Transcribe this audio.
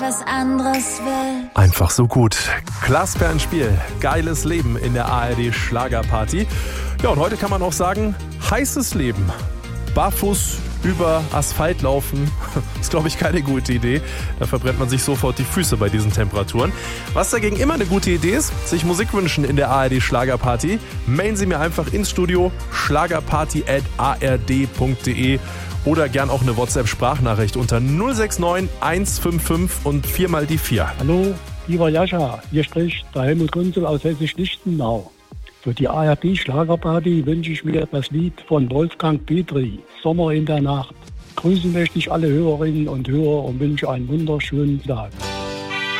was anderes will. Einfach so gut. Glasper ins Spiel. Geiles Leben in der ARD Schlagerparty. Ja, und heute kann man auch sagen, heißes Leben. Barfuß über Asphalt laufen, ist, glaube ich, keine gute Idee. Da verbrennt man sich sofort die Füße bei diesen Temperaturen. Was dagegen immer eine gute Idee ist, sich Musik wünschen in der ARD Schlagerparty, mailen Sie mir einfach ins Studio schlagerparty@ard.de oder gern auch eine WhatsApp-Sprachnachricht unter 069 155 und 4 mal die 4. Hallo, lieber Jascha, hier spricht der Helmut Kunzel aus Hessisch-Lichtenau. Für die ARD Schlagerparty wünsche ich mir das Lied von Wolfgang Petri, Sommer in der Nacht. Grüßen möchte ich alle Hörerinnen und Hörer und wünsche einen wunderschönen Tag.